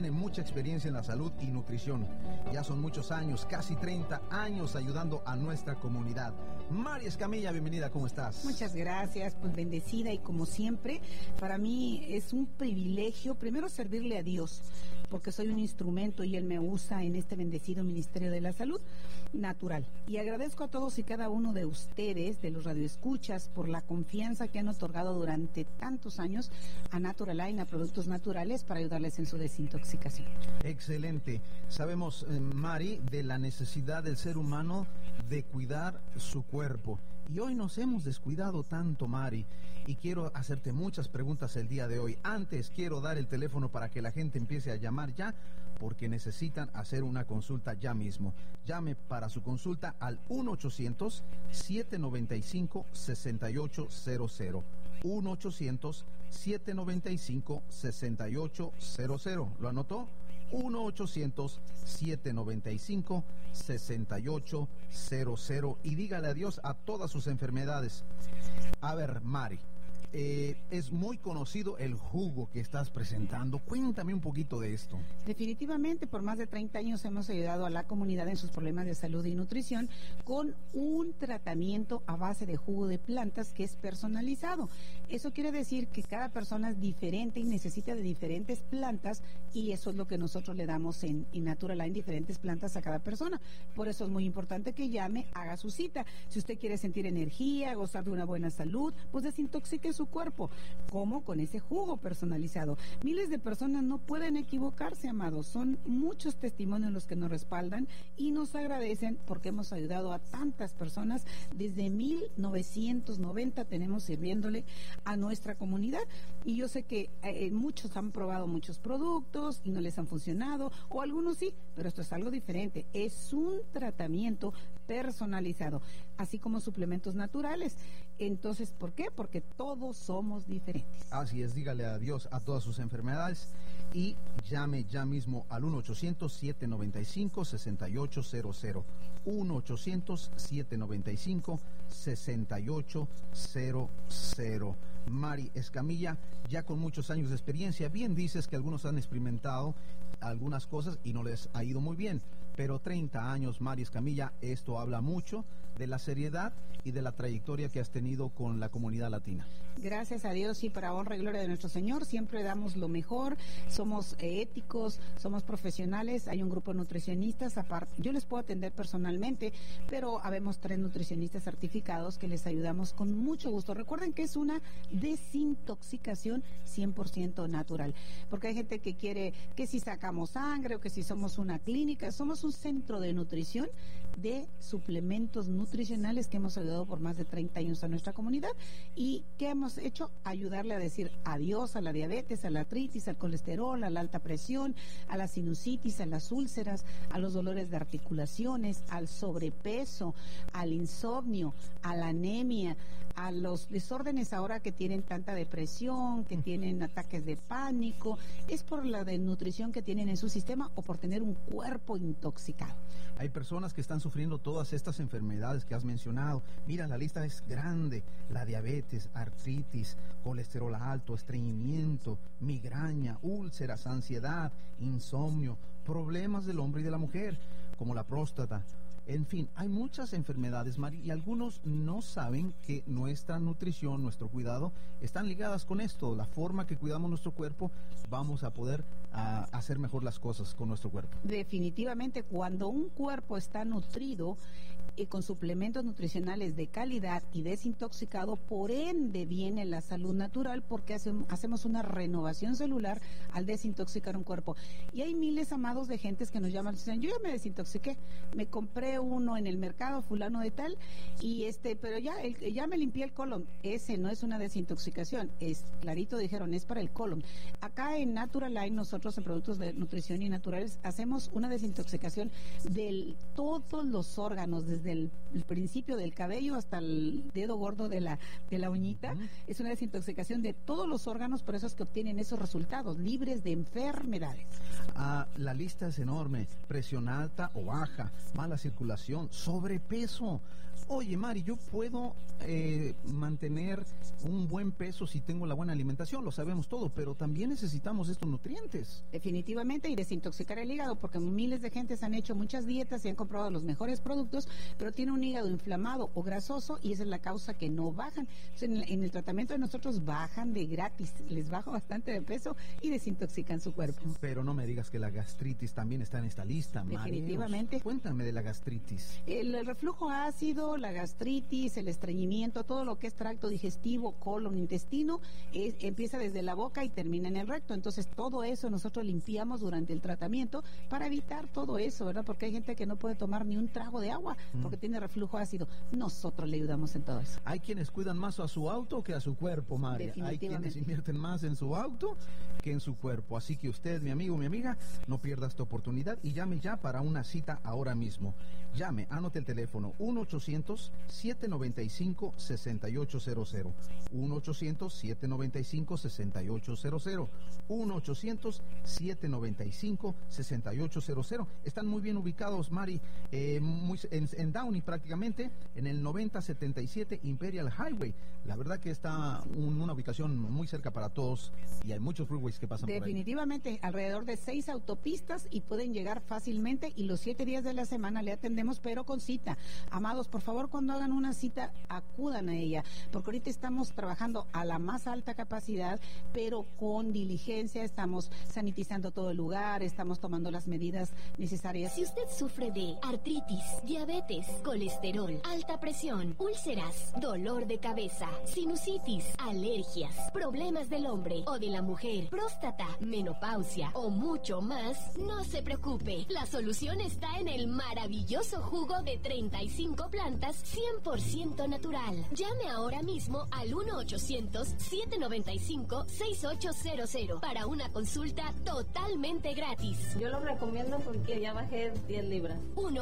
Tiene mucha experiencia en la salud y nutrición. Ya son muchos años, casi 30 años ayudando a nuestra comunidad. Mari Escamilla, bienvenida, ¿cómo estás? Muchas gracias, pues bendecida, y como siempre, para mí es un privilegio primero servirle a Dios, porque soy un instrumento y Él me usa en este bendecido Ministerio de la Salud Natural. Y agradezco a todos y cada uno de ustedes, de los radioescuchas, por la confianza que han otorgado durante tantos años a Naturaline, a Productos Naturales, para ayudarles en su desintoxicación. Excelente. Sabemos, Mari, de la necesidad del ser humano de cuidar su cuerpo. Y hoy nos hemos descuidado tanto, Mari, y quiero hacerte muchas preguntas el día de hoy. Antes quiero dar el teléfono para que la gente empiece a llamar ya, porque necesitan hacer una consulta ya mismo. Llame para su consulta al 1-800-795-6800. 1-800-795-6800. ¿Lo anotó? 1-800-795-6800. Y dígale adiós a todas sus enfermedades. A ver, Mari, es muy conocido el jugo que estás presentando. Cuéntame un poquito de esto. Definitivamente, por más de 30 años hemos ayudado a la comunidad en sus problemas de salud y nutrición con un tratamiento a base de jugo de plantas que es personalizado. Eso quiere decir que cada persona es diferente y necesita de diferentes plantas, y eso es lo que nosotros le damos en Naturaline, diferentes plantas a cada persona. Por eso es muy importante que llame, haga su cita. Si usted quiere sentir energía, gozar de una buena salud, pues desintoxique su cuerpo. ¿Cómo? Con ese jugo personalizado. Miles de personas no pueden equivocarse, amados. Son muchos testimonios los que nos respaldan y nos agradecen, porque hemos ayudado a tantas personas. Desde 1990 tenemos sirviéndole a nuestra comunidad, y yo sé que muchos han probado muchos productos y no les han funcionado, o algunos sí, pero esto es algo diferente. Es un tratamiento personalizado, así como suplementos naturales. Entonces, ¿por qué? Porque todos somos diferentes. Así es, dígale adiós a todas sus enfermedades y llame ya mismo al 1-800-795-6800. 1-800-795-6800. Mari Escamilla, ya con muchos años de experiencia, bien dices que algunos han experimentado algunas cosas y no les ha ido muy bien, pero 30 años, Mari Escamilla, esto habla mucho de la seriedad y de la trayectoria que has tenido con la comunidad latina. Gracias a Dios, y para honra y gloria de nuestro Señor, siempre damos lo mejor, somos éticos, somos profesionales. Hay un grupo de nutricionistas, aparte, yo les puedo atender personalmente, pero habemos 3 nutricionistas certificados que les ayudamos con mucho gusto. Recuerden que es una desintoxicación 100% natural, porque hay gente que quiere que si sacamos sangre o que si somos una clínica. Somos un centro de nutrición, de suplementos nutricionales, que hemos ayudado por más de 30 años a nuestra comunidad. ¿Y qué hemos hecho? Ayudarle a decir adiós a la diabetes, a la artritis, al colesterol, a la alta presión, a la sinusitis, a las úlceras, a los dolores de articulaciones, al sobrepeso, al insomnio, a la anemia, a los desórdenes ahora que tienen tanta depresión, que tienen ataques de pánico. Es por la desnutrición que tienen en su sistema o por tener un cuerpo intoxicado. Hay personas que están sufriendo todas estas enfermedades que has mencionado. Mira, la lista es grande: la diabetes, artritis, colesterol alto, estreñimiento, migraña, úlceras, ansiedad, insomnio, problemas del hombre y de la mujer, como la próstata. En fin, hay muchas enfermedades, Mari, y algunos no saben que nuestra nutrición, nuestro cuidado, están ligadas con esto. La forma que cuidamos nuestro cuerpo, vamos a poder hacer mejor las cosas con nuestro cuerpo. Definitivamente, cuando un cuerpo está nutrido y con suplementos nutricionales de calidad y desintoxicado, por ende viene la salud natural, porque hacemos una renovación celular al desintoxicar un cuerpo. Y hay miles, amados, de gentes que nos llaman y dicen: yo ya me desintoxiqué, me compré uno en el mercado fulano de tal, y pero ya me limpié el colon. Ese no es una desintoxicación, es clarito, dijeron, es para el colon. Acá en Naturaline, nosotros en Productos de Nutrición y Naturales hacemos una desintoxicación de todos los órganos, desde el principio del cabello hasta el dedo gordo de la uñita. Es una desintoxicación de todos los órganos, por eso es que obtienen esos resultados, libres de enfermedades. La lista es enorme: presión alta o baja, mala circulación, sobrepeso. Oye, Mari, yo puedo mantener un buen peso si tengo la buena alimentación, lo sabemos todo, pero también necesitamos estos nutrientes. es. Definitivamente, y desintoxicar el hígado, porque miles de gentes han hecho muchas dietas y han comprado los mejores productos, pero tiene un hígado inflamado o grasoso y esa es la causa que no bajan. Entonces, en el tratamiento de nosotros bajan de gratis, les baja bastante de peso y desintoxican su cuerpo. Pero no me digas que la gastritis también está en esta lista, Mari. Definitivamente. Cuéntame de la gastritis. El reflujo ácido, la gastritis, el estreñimiento, todo lo que es tracto digestivo, colon, intestino, empieza desde la boca y termina en el recto. Entonces, todo eso nosotros limpiamos durante el tratamiento para evitar todo eso, ¿verdad? Porque hay gente que no puede tomar ni un trago de agua porque tiene reflujo ácido. Nosotros le ayudamos en todo eso. Hay quienes cuidan más a su auto que a su cuerpo, María. Hay quienes invierten más en su auto que en su cuerpo. Así que usted, mi amigo, mi amiga, no pierda esta oportunidad y llame ya para una cita ahora mismo. Llame, anote el teléfono 1-800-795-6800. 1-800-795-6800. 1-800-795-6800. Están muy bien ubicados, Mari, en Downey prácticamente, en el 9077 Imperial Highway. La verdad que está una ubicación muy cerca para todos y hay muchos freeways que pasan por ahí. Definitivamente, alrededor de 6 autopistas y pueden llegar fácilmente y los 7 días de la semana le atendemos, pero con cita. Amados, por favor, cuando hagan una cita, acudan a ella, porque ahorita estamos trabajando a la más alta capacidad, pero con diligencia, estamos sanitizando todo el lugar, estamos tomando las medidas necesarias. Si usted sufre de artritis, diabetes, colesterol, alta presión, úlceras, dolor de cabeza, sinusitis, alergias, problemas del hombre o de la mujer, próstata, menopausia o mucho más, no se preocupe. La solución está en el maravilloso jugo de 35 plantas 100% natural. Llame ahora mismo al 1-800-795-6800 para una consulta totalmente gratis. Yo lo recomiendo porque ya bajé 10 libras.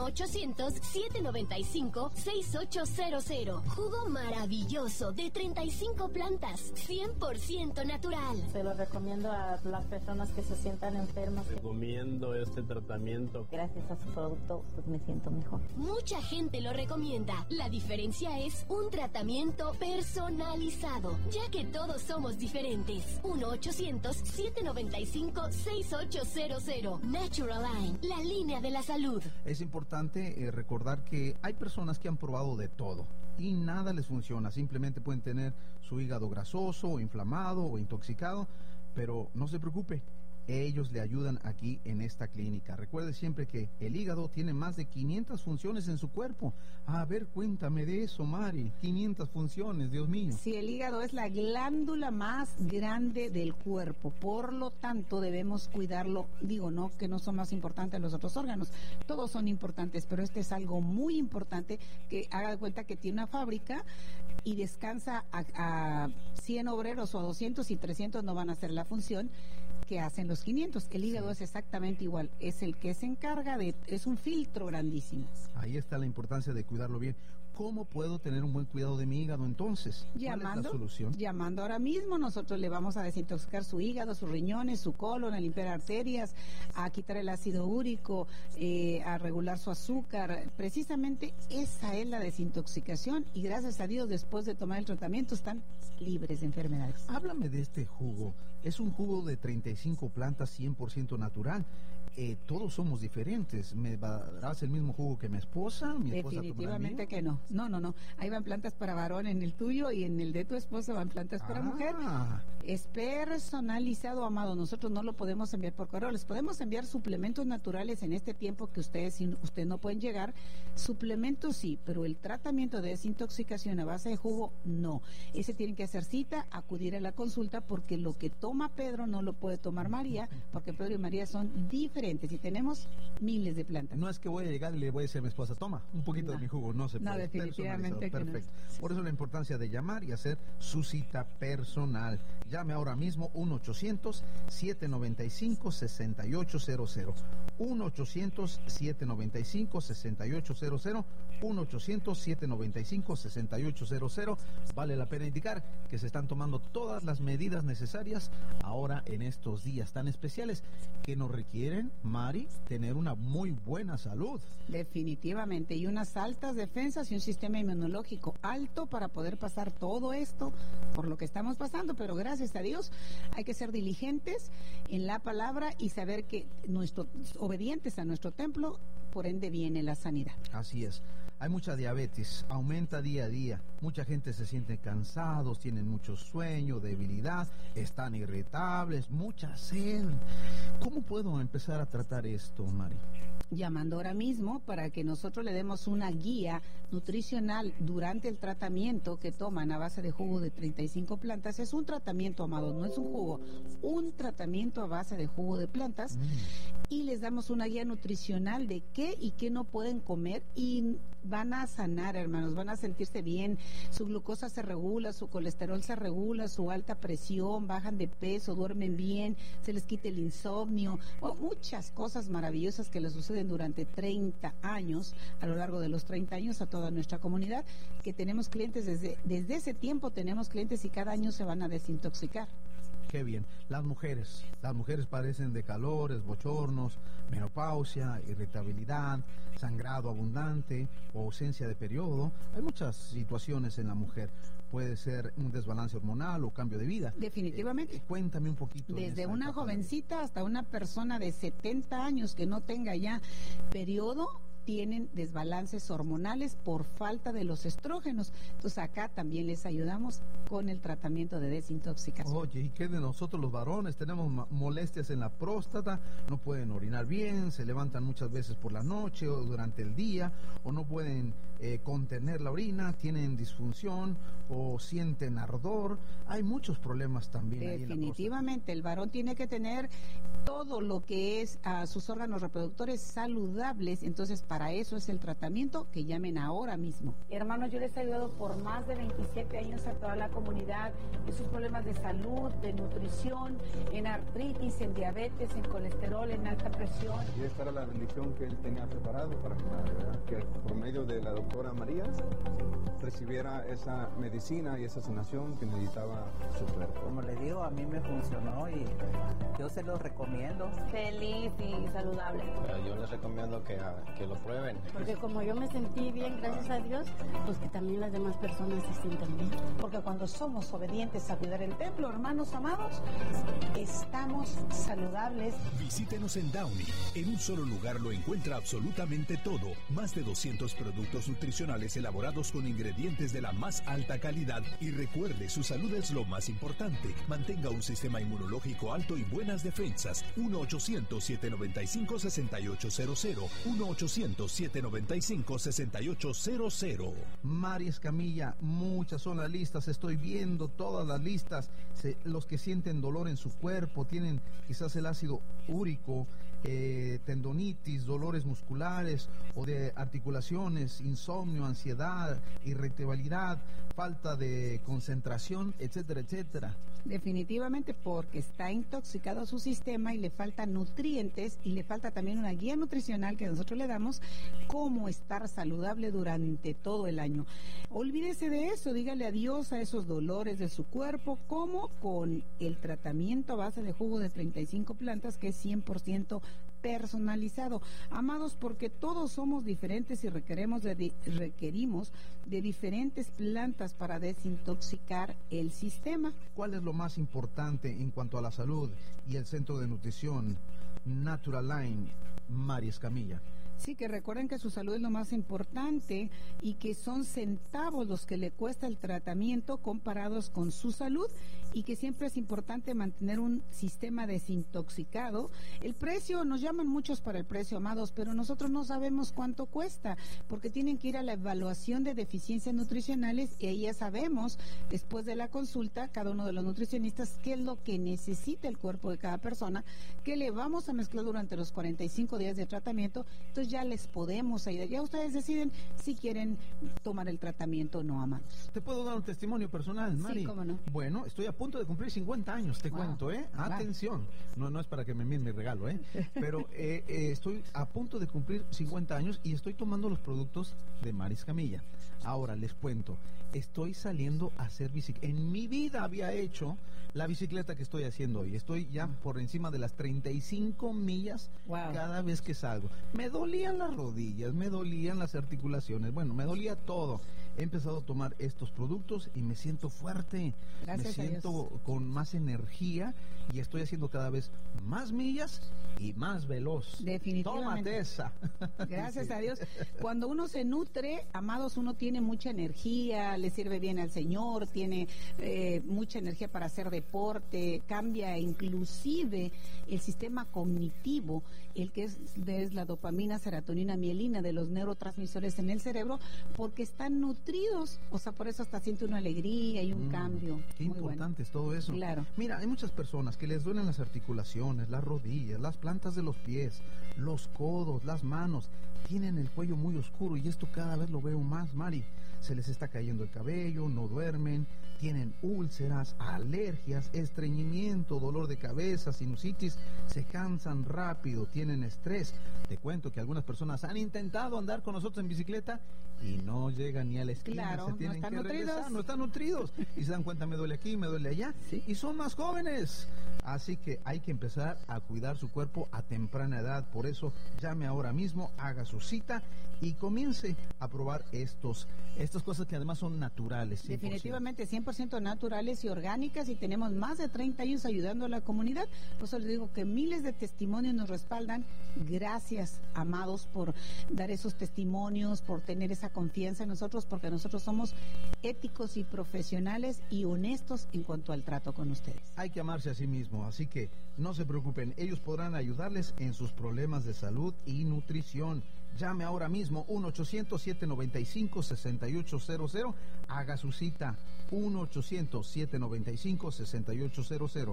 1-800-795-6800. Jugo maravilloso de 35 plantas 100% natural. Se lo recomiendo a las personas que se sientan enfermas. Recomiendo este tratamiento. Gracias a su producto, pues me siento mejor. Mucha gente lo recomienda. La diferencia es un tratamiento personalizado, ya que todos somos diferentes. 1-800-795-6800. Natural Line, la línea de la salud. Es importante recordar que hay personas que han probado de todo y nada les funciona. Simplemente pueden tener su hígado grasoso, o inflamado o intoxicado, pero no se preocupe. Ellos le ayudan aquí en esta clínica. Recuerde siempre que el hígado tiene más de 500 funciones en su cuerpo. A ver, cuéntame de eso, Mari. 500 funciones, Dios mío. Sí, el hígado es la glándula más grande del cuerpo. Por lo tanto, debemos cuidarlo. Digo, no que no son más importantes los otros órganos. Todos son importantes, pero este es algo muy importante que haga de cuenta que tiene una fábrica y descansa a 100 obreros o a 200 y 300 no van a hacer la función que hacen los 500. El hígado es exactamente igual, es el que se encarga es un filtro grandísimo. Ahí está la importancia de cuidarlo bien. ¿Cómo puedo tener un buen cuidado de mi hígado entonces? ¿Cuál es la solución? Llamando ahora mismo, nosotros le vamos a desintoxicar su hígado, sus riñones, su colon, a limpiar arterias, a quitar el ácido úrico, a regular su azúcar. Precisamente esa es la desintoxicación y gracias a Dios después de tomar el tratamiento están libres de enfermedades. Háblame de este jugo. Es un jugo de 35 plantas 100% natural. Todos somos diferentes. ¿Me darás el mismo jugo que mi esposa? Definitivamente que no. No. Ahí van plantas para varón en el tuyo y en el de tu esposa van plantas para mujer. Es personalizado, amado. Nosotros no lo podemos enviar por correo. Les podemos enviar suplementos naturales en este tiempo que ustedes no pueden llegar. Suplementos sí, pero el tratamiento de desintoxicación a base de jugo, no. Ese tienen que hacer cita, acudir a la consulta, porque lo que toma Pedro no lo puede tomar María, porque Pedro y María son diferentes y tenemos miles de plantas. No es que voy a llegar y le voy a decir a mi esposa, toma un poquito de mi jugo, no se puede. No, definitivamente que perfecto. No. Por eso la importancia de llamar y hacer su cita personal. Llame ahora mismo 1-800-795-6800. 1-800-795-6800. 1-800-795-6800. Vale la pena indicar que se están tomando todas las medidas necesarias ahora en estos días tan especiales que nos requieren, Mari, tener una muy buena salud. Definitivamente, y unas altas defensas y un sistema inmunológico alto para poder pasar todo esto por lo que estamos pasando, pero gracias gracias a Dios, hay que ser diligentes en la palabra y saber que obedientes a nuestro templo, por ende viene la sanidad. Así es. Hay mucha diabetes, aumenta día a día. Mucha gente se siente cansados, tienen mucho sueño, debilidad, están irritables, mucha sed. ¿Cómo puedo empezar a tratar esto, Mari? Llamando ahora mismo para que nosotros le demos una guía nutricional durante el tratamiento que toman a base de jugo de 35 plantas. Es un tratamiento, amados, no es un jugo, un tratamiento a base de jugo de plantas. Y les damos una guía nutricional de qué y qué no pueden comer y van a sanar, hermanos, van a sentirse bien, su glucosa se regula, su colesterol se regula, su alta presión, bajan de peso, duermen bien, se les quita el insomnio, muchas cosas maravillosas que les suceden durante 30 años, a lo largo de los 30 años a toda nuestra comunidad, que tenemos clientes desde ese tiempo, tenemos clientes y cada año se van a desintoxicar. Qué bien. Las mujeres padecen de calores, bochornos, menopausia, irritabilidad, sangrado abundante o ausencia de periodo. Hay muchas situaciones en la mujer. Puede ser un desbalance hormonal o cambio de vida. Definitivamente. Cuéntame un poquito. Desde una jovencita hasta una persona de 70 años que no tenga ya periodo, tienen desbalances hormonales por falta de los estrógenos. Entonces acá también les ayudamos con el tratamiento de desintoxicación. Oye, ¿y qué de nosotros los varones? Tenemos molestias en la próstata, no pueden orinar bien, se levantan muchas veces por la noche o durante el día, o no pueden contener la orina, tienen disfunción o sienten ardor. Hay muchos problemas también. Definitivamente, el varón tiene que tener todo lo que es a sus órganos reproductores saludables. Entonces, para eso es el tratamiento, que llamen ahora mismo. Hermanos, yo les he ayudado por más de 27 años a toda la comunidad en sus problemas de salud, de nutrición, en artritis, en diabetes, en colesterol, en alta presión. Y esta era la bendición que él tenía preparado para que por medio de la doctora María recibiera esa medicina y esa sanación que necesitaba su cuerpo. Como le digo, a mí me funcionó y yo se lo recomiendo. Feliz y saludable. Yo les recomiendo que lo prueben. Porque como yo me sentí bien, gracias a Dios, pues que también las demás personas se sientan bien. Porque cuando somos obedientes a cuidar el templo, hermanos amados, estamos saludables. Visítenos en Downey. En un solo lugar lo encuentra absolutamente todo. Más de 200 productos nutricionales elaborados con ingredientes de la más alta calidad. Y recuerde, su salud es lo más importante. Mantenga un sistema inmunológico alto y buenas defensas. 1-800-795-6800. 1-800-795-6800. Mari Escamilla, muchas son las listas, estoy viendo todas las listas. Los que sienten dolor en su cuerpo, tienen quizás el ácido úrico, tendonitis, dolores musculares o de articulaciones, insomnio, ansiedad, irritabilidad, falta de concentración, etcétera, etcétera. Definitivamente, porque está intoxicado su sistema y le faltan nutrientes y le falta también una guía nutricional que nosotros le damos, cómo estar saludable durante todo el año. Olvídese de eso, dígale adiós a esos dolores de su cuerpo, como con el tratamiento a base de jugo de 35 plantas, que es 100% personalizado. Amados, porque todos somos diferentes y requerimos de diferentes plantas para desintoxicar el sistema. ¿Cuál es lo más importante en cuanto a la salud y el centro de nutrición Natural Line, Mari Escamilla? Sí, que recuerden que su salud es lo más importante y que son centavos los que le cuesta el tratamiento comparados con su salud, y que siempre es importante mantener un sistema desintoxicado. El precio, nos llaman muchos para el precio, amados, pero nosotros no sabemos cuánto cuesta, porque tienen que ir a la evaluación de deficiencias nutricionales y ahí ya sabemos, después de la consulta, cada uno de los nutricionistas, qué es lo que necesita el cuerpo de cada persona, que le vamos a mezclar durante los 45 días de tratamiento. Entonces ya les podemos ayudar. Ya ustedes deciden si quieren tomar el tratamiento o no, amados. ¿Te puedo dar un testimonio personal, Mari? Sí, cómo no. Bueno, estoy a punto de cumplir 50 años, te cuento, ¿eh? Atención. No es para que me envíen mi regalo, ¿eh? Pero estoy a punto de cumplir 50 años y estoy tomando los productos de Mari Escamilla. Ahora les cuento, estoy saliendo a hacer bicicleta. En mi vida había hecho la bicicleta que estoy haciendo hoy. Estoy ya por encima de las 35 millas cada vez que salgo. Me dolían las rodillas, me dolían las articulaciones, bueno, me dolía todo. he empezado a tomar estos productos y me siento fuerte, Gracias me a Dios. siento con más energía y estoy haciendo cada vez más millas y más veloz. Definitivamente. Tómate esa. Gracias Sí. a Dios. Cuando uno se nutre, amados, uno tiene mucha energía, le sirve bien al Señor, tiene mucha energía para hacer deporte, cambia inclusive el sistema cognitivo, el que es la dopamina, serotonina, mielina de los neurotransmisores en el cerebro, porque están nutridos, o sea, por eso hasta siente una alegría y un cambio. Qué Muy importante es todo eso. Claro. Mira, hay muchas personas que les duelen las articulaciones, las rodillas, las plantas de los pies, los codos, las manos. Tienen el cuello muy oscuro y esto cada vez lo veo más, Mari. Se les está cayendo el cabello, no duermen, tienen úlceras, alergias, estreñimiento, dolor de cabeza, sinusitis, se cansan rápido, tienen estrés. Te cuento que algunas personas han intentado andar con nosotros en bicicleta y no llegan ni a la esquina, Claro, se no tienen están que regresar, nutridos. no están nutridos y se dan cuenta, me duele aquí, me duele allá, y son más jóvenes. Así que hay que empezar a cuidar su cuerpo a temprana edad. Por eso llame ahora mismo, haga su cita y comience a probar estas cosas que además son naturales. 100%. Definitivamente 100% naturales y orgánicas, y tenemos más de 30 años ayudando a la comunidad. Por eso les digo que miles de testimonios nos respaldan. Gracias, amados, por dar esos testimonios, por tener esa confianza en nosotros, porque nosotros somos éticos y profesionales y honestos en cuanto al trato con ustedes. Hay que amarse a sí mismo, así que no se preocupen, ellos podrán ayudarles en sus problemas de salud y nutrición. Llame ahora mismo 1-800-795-6800, haga su cita 1-800-795-6800,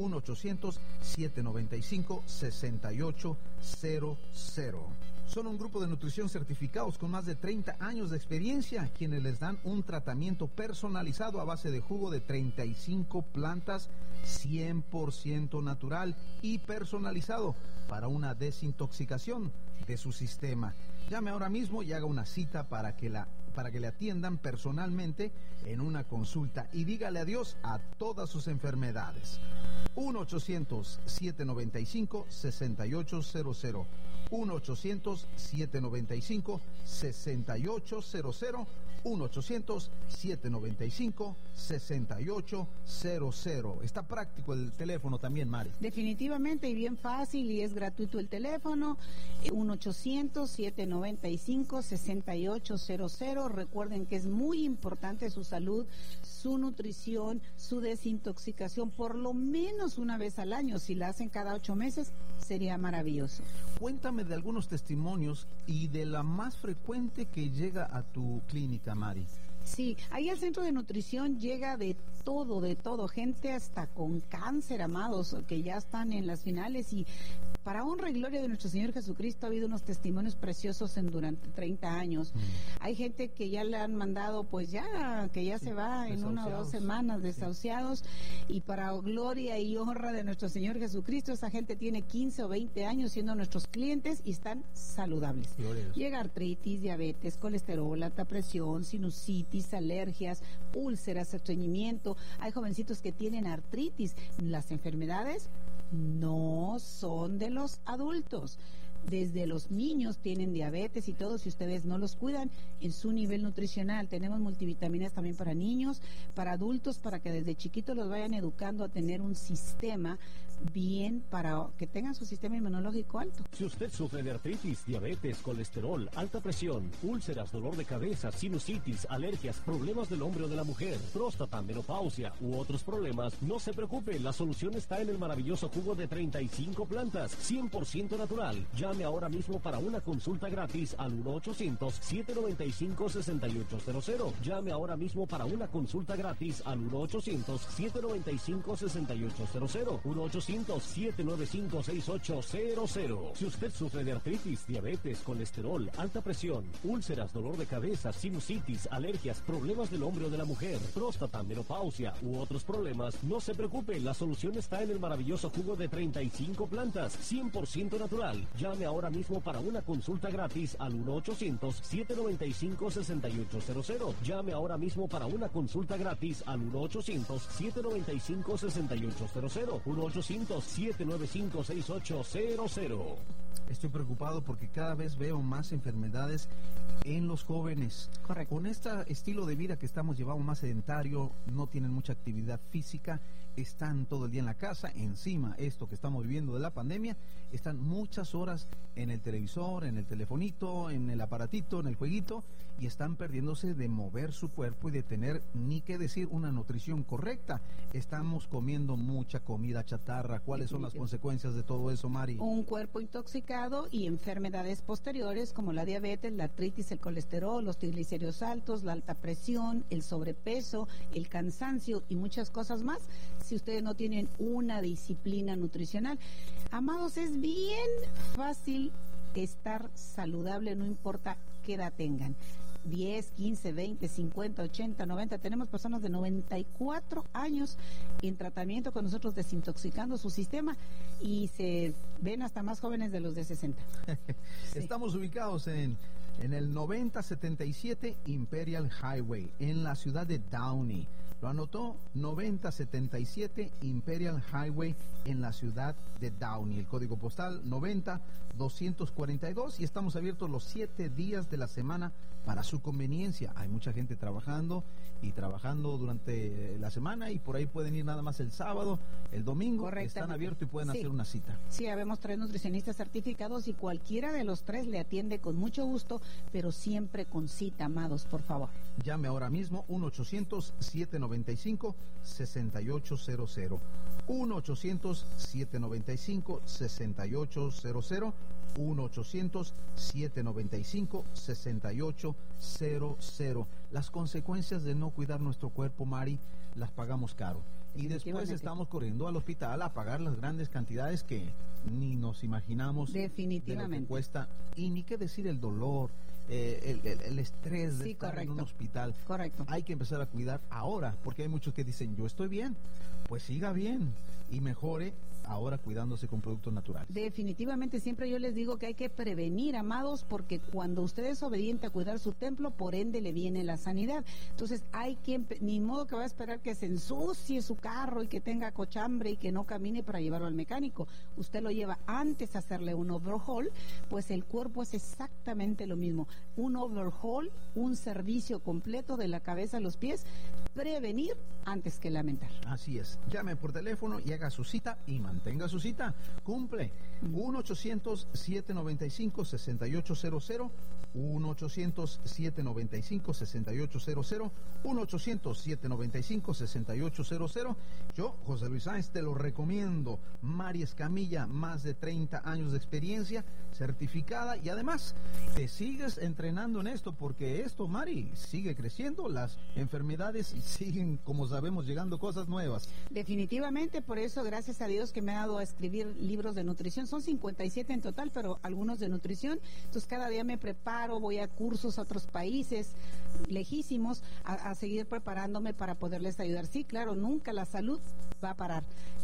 1-800-795-6800. Son un grupo de nutrición certificados con más de 30 años de experiencia, quienes les dan un tratamiento personalizado a base de jugo de 35 plantas 100% natural y personalizado para una desintoxicación de su sistema. Llame ahora mismo y haga una cita para que le atiendan personalmente en una consulta y dígale adiós a todas sus enfermedades. 1-800-795-6800, 1-800-795-6800, 1-800-795-6800. Está práctico el teléfono también, Mari. Definitivamente, y bien fácil, y es gratuito el teléfono, 1-800-795-6800. Recuerden que es muy importante su salud, su nutrición, su desintoxicación, por lo menos una vez al año. Si la hacen cada 8 meses, sería maravilloso. Cuéntame de algunos testimonios y de la más frecuente que llega a tu clínica, Mari. Sí, ahí al centro de nutrición llega de todo, gente hasta con cáncer, amados, que ya están en las finales, y para honra y gloria de nuestro Señor Jesucristo ha habido unos testimonios preciosos durante 30 años. Hay gente que ya le han mandado, pues ya, que ya se va en 1 o 2 semanas desahuciados, y para gloria y honra de nuestro Señor Jesucristo, esa gente tiene 15 o 20 años siendo nuestros clientes y están saludables. Llega artritis, diabetes, colesterol, alta presión, sinusitis, alergias, úlceras, estreñimiento. Hay jovencitos que tienen artritis. Las enfermedades no son de los adultos. Desde los niños tienen diabetes y todo, si ustedes no los cuidan en su nivel nutricional. Tenemos multivitaminas también para niños, para adultos, para que desde chiquitos los vayan educando a tener un sistema bien, para que tengan su sistema inmunológico alto. Si usted sufre de artritis, diabetes, colesterol, alta presión, úlceras, dolor de cabeza, sinusitis, alergias, problemas del hombre o de la mujer, próstata, menopausia u otros problemas, no se preocupe, la solución está en el maravilloso jugo de 35 plantas, 100% natural. Llame ahora mismo para una consulta gratis al 1-800-795-6800. Llame ahora mismo para una consulta gratis al 1-800-795-6800. 1-800-795-6800. Si usted sufre de artritis, diabetes, colesterol, alta presión, úlceras, dolor de cabeza, sinusitis, alergias, problemas del hombre o de la mujer, próstata, menopausia u otros problemas, no se preocupe, la solución está en el maravilloso jugo de 35 plantas, 100% natural. Llame ahora mismo para una consulta gratis al 1-800-795-6800. Llame ahora mismo para una consulta gratis al 1-800-795-6800. 1-800-795-6800. Estoy preocupado porque cada vez veo más enfermedades en los jóvenes. Correcto. Con este estilo de vida que estamos llevando más sedentario, no tienen mucha actividad física, están todo el día en la casa. Encima, esto que estamos viviendo de la pandemia, están muchas horas en el televisor, en el telefonito, en el aparatito, en el jueguito, y están perdiéndose de mover su cuerpo y de tener, ni qué decir, una nutrición correcta. Estamos comiendo mucha comida chatarra. ¿Cuáles son las consecuencias de todo eso, Mari? Un cuerpo intoxicado y enfermedades posteriores como la diabetes, la artritis, el colesterol, los triglicéridos altos, la alta presión, el sobrepeso, el cansancio y muchas cosas más si ustedes no tienen una disciplina nutricional. Amados, es bien fácil estar saludable, no importa qué edad tengan. 10, 15, 20, 50, 80, 90. Tenemos personas de 94 años en tratamiento con nosotros, desintoxicando su sistema, y se ven hasta más jóvenes de los de 60. Estamos ubicados en el 9077 Imperial Highway, en la ciudad de Downey. ¿Lo anotó? 9077 Imperial Highway, en la ciudad de Downey. El código postal 90242, y estamos abiertos los 7 días de la semana para su conveniencia. Hay mucha gente trabajando durante la semana, y por ahí pueden ir nada más el sábado, el domingo. Están abiertos y pueden hacer una cita. Sí, habemos 3 nutricionistas certificados y cualquiera de los 3 le atiende con mucho gusto, pero siempre con cita, amados, por favor. Llame ahora mismo 1-800-795-6800. 1-800-795-6800. 1-800-795-6800. Las consecuencias de no cuidar nuestro cuerpo, Mari, las pagamos caro. Y después estamos corriendo al hospital a pagar las grandes cantidades que ni nos imaginamos. Definitivamente. De lo que cuesta. Y ni qué decir el dolor, el estrés de estar en un hospital. Correcto. Hay que empezar a cuidar ahora, porque hay muchos que dicen, yo estoy bien. Pues siga bien y mejore ahora cuidándose con productos naturales. Definitivamente, siempre yo les digo que hay que prevenir, amados, porque cuando usted es obediente a cuidar su templo, por ende le viene la sanidad. Entonces hay que, ni modo que va a esperar que se ensucie su carro y que tenga cochambre y que no camine para llevarlo al mecánico. Usted lo lleva antes a hacerle un overhaul, pues el cuerpo es exactamente lo mismo. Un overhaul, un servicio completo de la cabeza a los pies, prevenir antes que lamentar. Así es. Llame por teléfono y haga su cita y mantenga su cita. Cumple. 1-800-795-6800. 1-800-795-6800. 1-800-795-6800. Yo, José Luis Sáenz, te lo recomiendo. Mari Escamilla, más de 30 años de experiencia, certificada, y además te sigues entrenando en esto, porque esto, Mari, sigue creciendo, las enfermedades siguen, como sabemos, llegando cosas nuevas. Definitivamente, por eso, gracias a Dios que me ha dado a escribir libros de nutrición. Son 57 en total, pero algunos de nutrición. Entonces, cada día me preparo, voy a cursos a otros países lejísimos a seguir preparándome para poderles ayudar. Sí, claro, nunca la salud va a parar.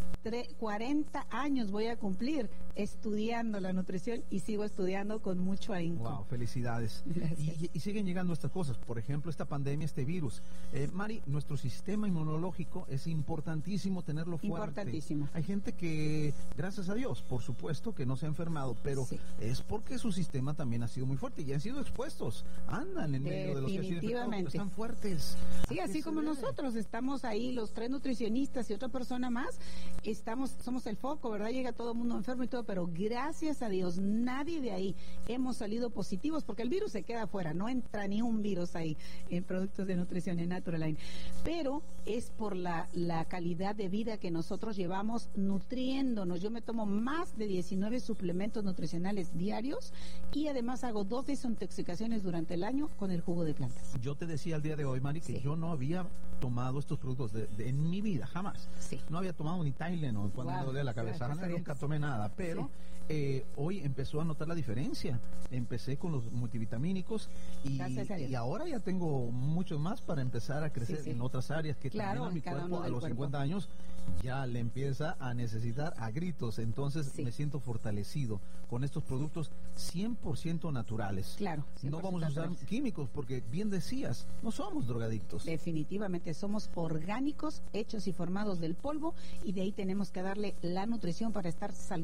40 años voy a cumplir estudiando la nutrición, y sigo estudiando con mucho ahínco. Wow, felicidades. Y siguen llegando estas cosas, por ejemplo, esta pandemia, este virus. Mari, nuestro sistema inmunológico es importantísimo tenerlo fuerte. Importantísimo. Hay gente que, gracias a Dios, por supuesto que no se ha enfermado, pero es porque su sistema también ha sido muy fuerte y han sido expuestos. Andan en medio de los que han sido infectados, están fuertes. Sí, así como nosotros estamos ahí, los 3 nutricionistas y otra persona más, somos el foco, ¿verdad? Llega todo el mundo enfermo y todo, pero gracias a Dios nadie de ahí hemos salido positivos, porque el virus se queda afuera, no entra ni un virus ahí en productos de nutrición en Naturaline, pero es por la calidad de vida que nosotros llevamos nutriéndonos. Yo me tomo más de 19 suplementos nutricionales diarios, y además hago 2 desintoxicaciones durante el año con el jugo de plantas. Yo te decía el día de hoy, Mari, que yo no había tomado estos productos en mi vida, jamás. No había tomado ni Tylenol cuando me dolía la cabeza, nunca tomé nada, pero hoy empezó a notar la diferencia. Empecé con los multivitamínicos y ahora ya tengo mucho más para empezar a crecer en otras áreas que también a mi cuerpo a los 50 años ya le empieza a necesitar a gritos. Entonces me siento fortalecido con estos productos 100% naturales. Claro. No vamos a usar químicos, porque bien decías, no somos drogadictos. Definitivamente somos orgánicos, hechos y formados del polvo, y de ahí tenemos que darle la nutrición para estar saludables.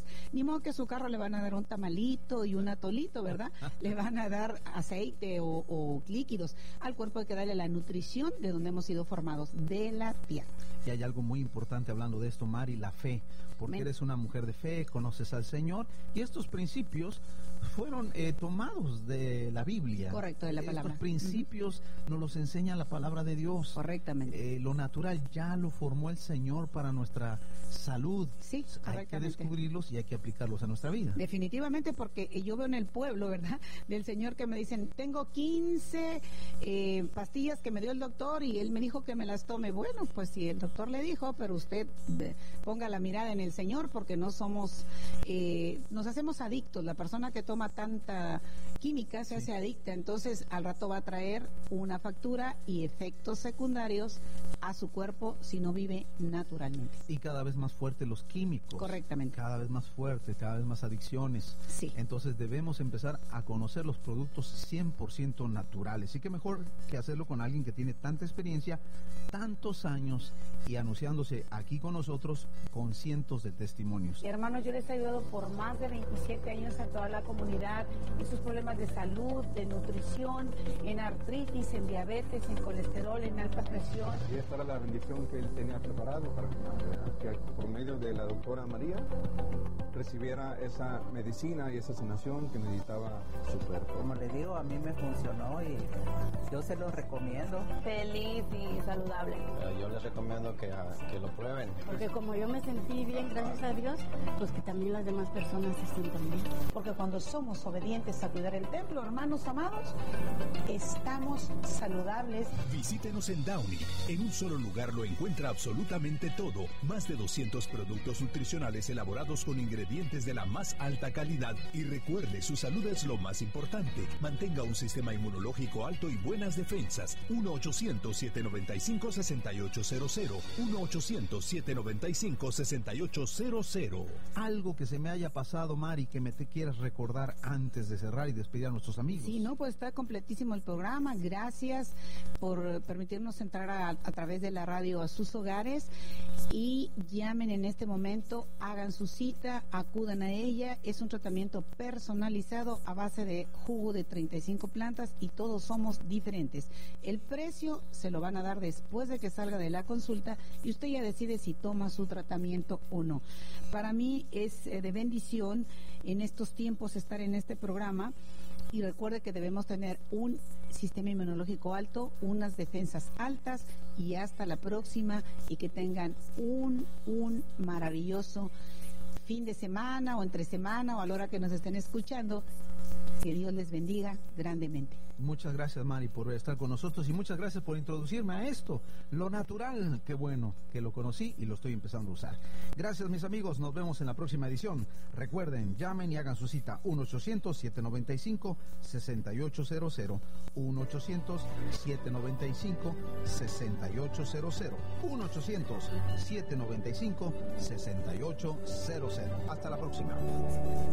Ni modo que a su carro le van a dar un tamalito y un atolito, ¿verdad? Le van a dar aceite o líquidos. Al cuerpo hay que darle la nutrición de donde hemos sido formados, de la tierra. Y hay algo muy importante hablando de esto, Mari, la fe, porque eres una mujer de fe, conoces al Señor, y estos principios fueron tomados de la Biblia. Correcto, de la palabra. Estos principios nos los enseña la palabra de Dios. Correctamente. Lo natural ya lo formó el Señor para nuestra salud. Sí, hay que descubrirlos y hay que aplicarlos a nuestra vida. Definitivamente, porque yo veo en el pueblo, ¿verdad?, del Señor, que me dicen, tengo 15 pastillas que me dio el doctor y él me dijo que me las tome. Bueno, pues si el doctor le dijo, pero usted ponga la mirada en el Señor, porque no somos, nos hacemos adictos. La persona que toma tanta química se hace adicta, entonces al rato va a traer una factura y efectos secundarios a su cuerpo si no vive naturalmente. Y cada vez más fuertes los químicos. Correctamente. Cada vez más fuertes, cada vez más adicciones. Sí. Entonces debemos empezar a conocer los productos 100% naturales. Y qué mejor que hacerlo con alguien que tiene tanta experiencia, tantos años, y anunciándose aquí con nosotros con cientos de testimonios. Hermanos, yo les he ayudado por más de 27 años a toda la comunidad en sus problemas de salud, de nutrición, en artritis, en diabetes, en colesterol, en alta presión. Y esta era la bendición que él tenía preparado para que por medio de la doctora María recibiera esa medicina y esa sanación que necesitaba su cuerpo. Como le digo, a mí me funcionó y yo se lo recomiendo. Feliz y saludable. Yo les recomiendo que lo prueben. Porque como yo me sentí bien, gracias a Dios, pues que también las demás personas se sientan bien. Porque cuando somos obedientes a cuidar el templo, hermanos amados, estamos saludables. Visítenos en Downey. En un solo lugar lo encuentra absolutamente todo. Más de 200 productos nutricionales elaborados con ingredientes de la más alta calidad. Y recuerde, su salud es lo más importante. Mantenga un sistema inmunológico alto y buenas defensas. 1-800-795-6800. 1-800-795-6800. Algo que se me haya pasado, Mari, que me te quieras recordar antes de cerrar y despedir a nuestros amigos. Sí, no, pues está completísimo el programa. Gracias por permitirnos entrar a través de la radio a sus hogares, y llamen en este momento, hagan su cita, acudan a ella. Es un tratamiento personalizado a base de jugo de 35 plantas y todos somos diferentes. El precio se lo van a dar después de que salga de la consulta y usted ya decide si toma su tratamiento o no. Para mí es de bendición en estos tiempos estar en este programa. Y recuerde que debemos tener un sistema inmunológico alto, unas defensas altas, y hasta la próxima, y que tengan un maravilloso fin de semana o entre semana o a la hora que nos estén escuchando. Que Dios les bendiga grandemente. Muchas gracias, Mari, por estar con nosotros, y muchas gracias por introducirme a esto, lo natural. Qué bueno que lo conocí y lo estoy empezando a usar. Gracias, mis amigos, nos vemos en la próxima edición. Recuerden, llamen y hagan su cita 1-800-795-6800, 1-800-795-6800, 1-800-795-6800. Hasta la próxima.